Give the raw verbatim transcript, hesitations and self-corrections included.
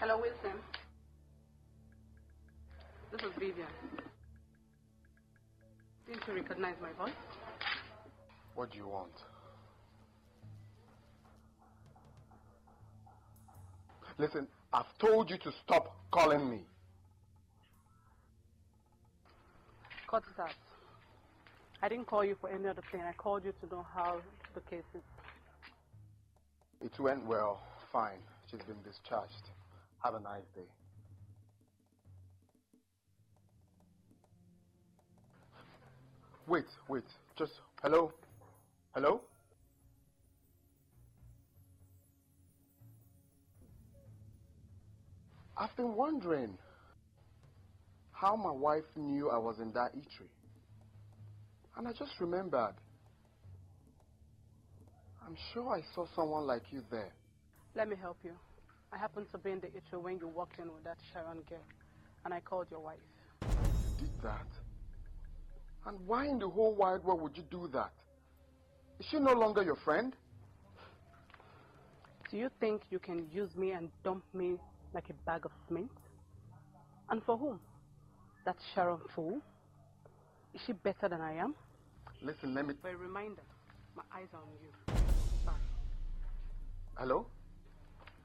Hello, Wilson. This is Vivian. Didn't you recognize my voice? What do you want? Listen, I've told you to stop calling me. Cut that. I didn't call you for any other thing. I called you to know how the case is. It went well. Fine. She's been discharged. Have a nice day. Wait, wait. Just, hello? Hello? I've been wondering how my wife knew I was in that eatery. And I just remembered. I'm sure I saw someone like you there. Let me help you. I happened to be in the eatery when you walked in with that Sharon girl. And I called your wife. You did that? And why in the whole wide world would you do that? Is she no longer your friend? Do you think you can use me and dump me like a bag of cement? And for whom? That Sharon fool? Is she better than I am? Listen, let me... For a reminder, my eyes are on you. Bye. Hello?